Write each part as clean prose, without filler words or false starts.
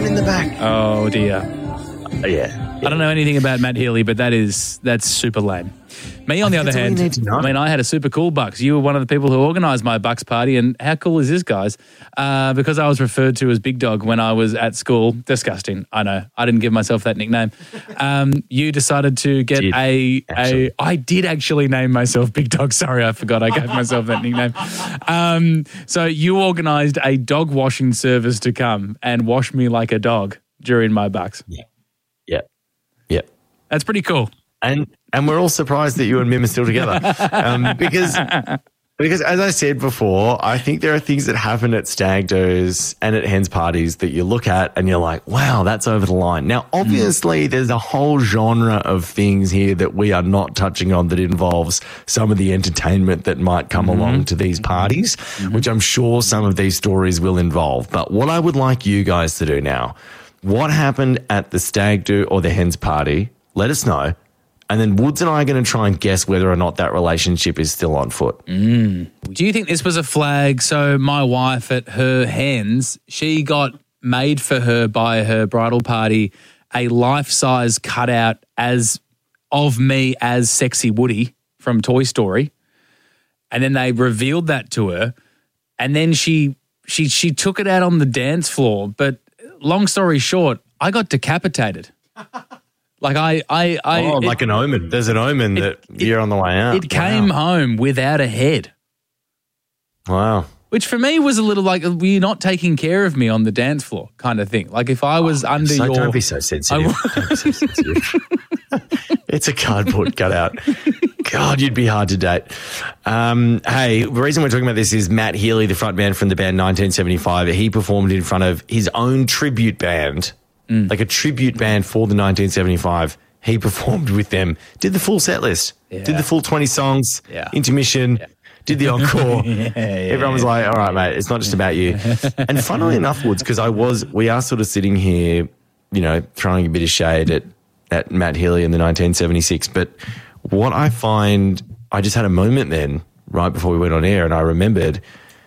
one in the back. Oh, dear. Yeah. I don't know anything about Matt Healy, but that's super lame. Me, on the other hand, I had a super cool Bucks. You were one of the people who organised my Bucks party, and how cool is this, guys? Because I was referred to as Big Dog when I was at school. Disgusting. I know. I didn't give myself that nickname. You decided to get I did actually name myself Big Dog. Sorry, I forgot I gave myself that nickname. So you organised a dog washing service to come and wash me like a dog during my Bucks. Yeah. That's pretty cool. And we're all surprised that you and Mim are still together. Because as I said before, I think there are things that happen at stag do's and at hens parties that you look at and you're like, wow, that's over the line. Now, obviously, there's a whole genre of things here that we are not touching on that involves some of the entertainment that might come along to these parties, which I'm sure some of these stories will involve. But what I would like you guys to do now, what happened at the stag do or the hens party? Let us know. And then Woods and I are going to try and guess whether or not that relationship is still on foot. Do you think this was a flag? So my wife at her hens, she got made for her by her bridal party a life-size cutout of me as Sexy Woody from Toy Story. And then they revealed that to her. And then she took it out on the dance floor. But long story short, I got decapitated. Like like an omen. There's an omen that you're on the way out. It came home without a head. Wow. Which for me was a little like, were you not taking care of me on the dance floor kind of thing? Like if I was under your... Don't be so sensitive. Don't be so sensitive. It's a cardboard cutout. God, you'd be hard to date. Hey, the reason we're talking about this is Matt Healy, the front man from the band 1975. He performed in front of his own tribute band. Like a tribute band for the 1975. He performed with them, did the full set list, did the full 20 songs, intermission, did the encore. Everyone was like, all right, mate, it's not just about you. And funnily enough, Woods, because we are sort of sitting here, you know, throwing a bit of shade at Matt Healy in the 1976. But what I find, I just had a moment then, right before we went on air, and I remembered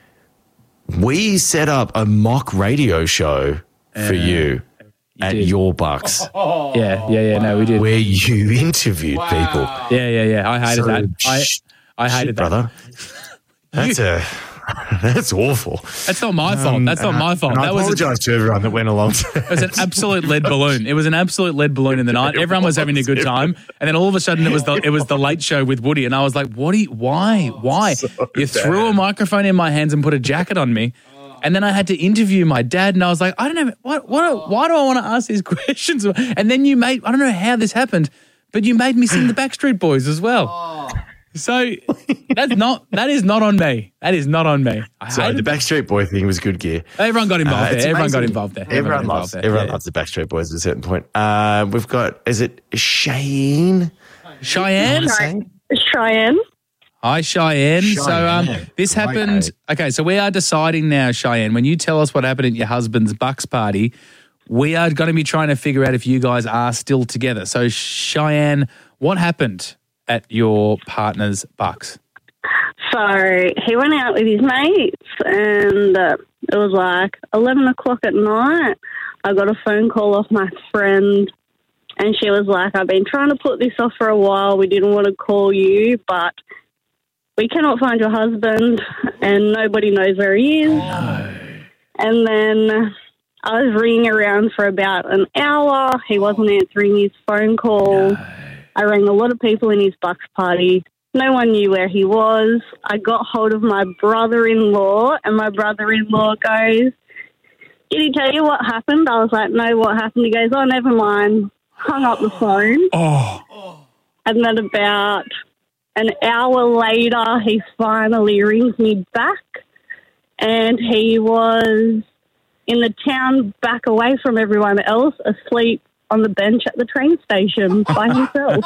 we set up a mock radio show for you. At your Bucks. Yeah, no, we did. Where you interviewed people. Yeah. I hated that. I hated that. Brother. That's awful. That's not my fault. That's not my fault. I apologise to everyone that went along. It was an absolute lead balloon. It was an absolute lead balloon in the night. Everyone was having a good time. And then all of a sudden it was the late show with Woody. And I was like, why? You threw a microphone in my hands and put a jacket on me. And then I had to interview my dad, and I was like, I don't know, why do I want to ask these questions? And then I don't know how this happened, but you made me sing the Backstreet Boys as well. So that is not on me. That is not on me. So the Backstreet Boy thing was good gear. Everyone got involved there. Everyone got involved there. Everyone loves the Backstreet Boys at a certain point. We've got, is it Cheyenne? Cheyenne. Hi, Cheyenne. So this happened. Okay, so we are deciding now, Cheyenne, when you tell us what happened at your husband's Bucks party, we are going to be trying to figure out if you guys are still together. So, Cheyenne, what happened at your partner's Bucks? So he went out with his mates and it was like 11 o'clock at night. I got a phone call off my friend and she was like, I've been trying to put this off for a while. We didn't want to call you, but we cannot find your husband and nobody knows where he is. No. And then I was ringing around for about an hour. He wasn't answering his phone call. No. I rang a lot of people in his Bucks party. No one knew where he was. I got hold of my brother-in-law and my brother-in-law goes, did he tell you what happened? I was like, no, what happened? He goes, oh, never mind. Hung up the phone. Oh. And then about an hour later, he finally rings me back and he was in the town back away from everyone else, asleep on the bench at the train station by himself.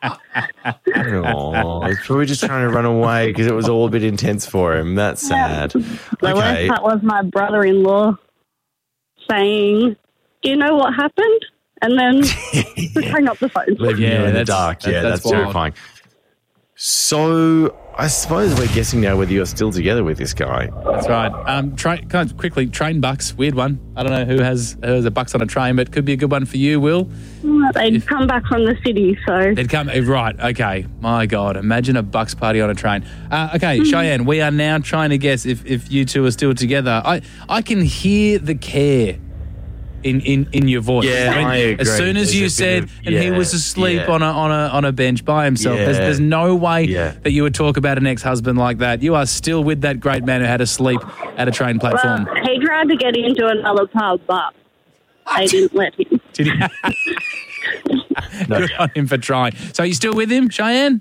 Oh, he's probably just trying to run away because it was all a bit intense for him. That's sad. The worst part was my brother-in-law saying, do you know what happened? And then just hang up the phone. Leaving you in the dark. Yeah, that's terrifying. So I suppose we're guessing now whether you're still together with this guy. That's right. Quickly, train bucks. Weird one. I don't know who has a bucks on a train, but it could be a good one for you, Will. They'd come back from the city, so... They'd come... Right, okay. My God, imagine a bucks party on a train. Okay, Cheyenne, we are now trying to guess if you two are still together. I can hear the care in your voice. Yeah, I agree. As soon as you said, he was asleep on a bench by himself. Yeah. There's no way that you would talk about an ex-husband like that. You are still with that great man who had to sleep at a train platform. Well, he tried to get into another pub, but they didn't let him. Did he? Good on him for trying. So you still with him, Cheyenne?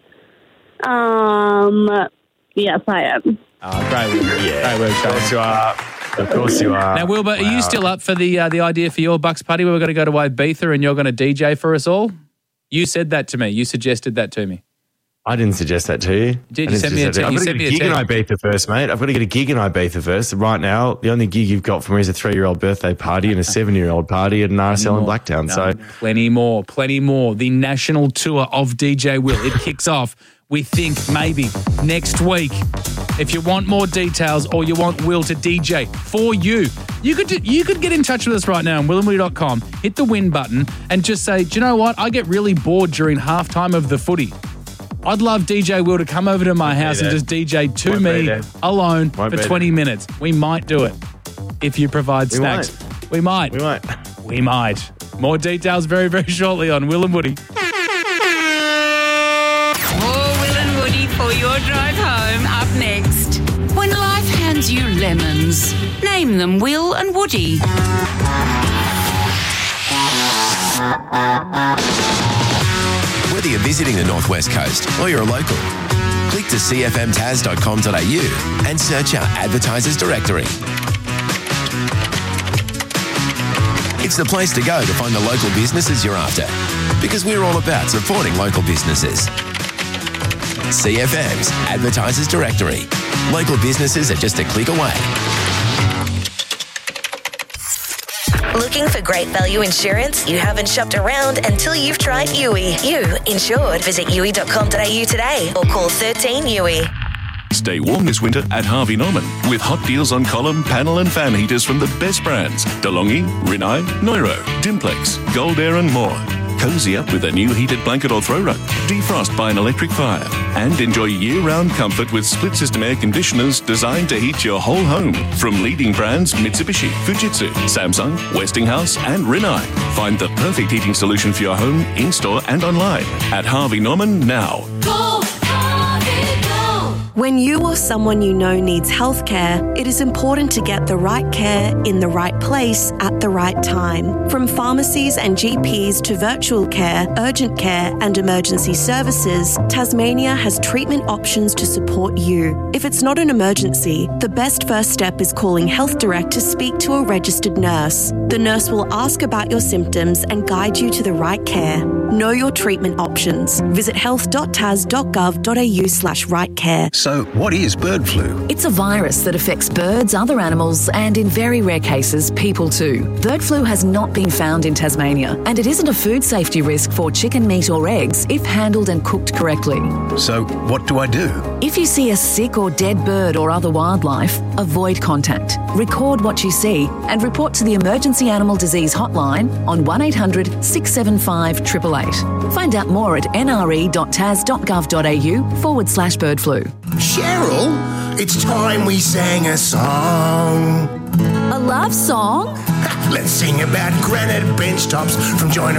Yes, I am. Oh, great work. Yeah. Great work, Cheyenne. Of course you are. Now, Wilbur, are you still up for the idea for your bucks party where we're going to go to Ibiza and you're going to DJ for us all? You said that to me. You suggested that to me. I didn't suggest that to you. Did you send me a text? I've got to get a gig in Ibiza first, mate. I've got to get a gig in Ibiza first. Right now, the only gig you've got for me is a 3-year-old birthday party and a 7-year-old party at an RSL in Blacktown. So plenty more. The national tour of DJ Will. It kicks off, we think, maybe next week. If you want more details or you want Will to DJ for you, you could get in touch with us right now on willandwoody.com, hit the win button and just say, do you know what? I get really bored during halftime of the footy. I'd love DJ Will to come over to my house and just DJ to me alone for 20 minutes. We might do it if you provide snacks. We might. More details very, very shortly on Will and Woody. More Will and Woody for your drive home up next. When life hands you lemons, name them Will and Woody. Whether you're visiting the Northwest Coast or you're a local, click to cfmtas.com.au and search our advertisers directory. It's the place to go to find the local businesses you're after, because we're all about supporting local businesses. CFM's Advertisers Directory. Local businesses are just a click away. Looking for great value insurance? You haven't shopped around until you've tried Yui. You insured. Visit yui.com.au today or call 13 Yui. Stay warm this winter at Harvey Norman with hot deals on column, panel and fan heaters from the best brands. DeLonghi, Rinnai, Neuro, Dimplex, Gold Air and more. Cozy up with a new heated blanket or throw rug. Defrost by an electric fire. And enjoy year-round comfort with split-system air conditioners designed to heat your whole home. From leading brands Mitsubishi, Fujitsu, Samsung, Westinghouse and Rinnai. Find the perfect heating solution for your home, in-store and online at Harvey Norman now. Go, Harvey, go! When you or someone you know needs healthcare, it is important to get the right care in the right place at the right time. From pharmacies and GPs to virtual care, urgent care and emergency services, Tasmania has treatment options to support you. If it's not an emergency, the best first step is calling Health Direct to speak to a registered nurse. The nurse will ask about your symptoms and guide you to the right care. Know your treatment options. Visit health.tas.gov.au/rightcare. So, what is bird flu? It's a virus that affects birds, other animals, and in very rare cases, people too. Bird flu has not been found in Tasmania, and it isn't a food safety risk for chicken meat or eggs if handled and cooked correctly. So, what do I do? If you see a sick or dead bird or other wildlife, avoid contact. Record what you see and report to the Emergency Animal Disease Hotline on 1800 675 888. Find out more at nre.tas.gov.au/bird flu. Cheryl, it's time we sang a song. A love song? Let's sing about granite bench tops from Joyner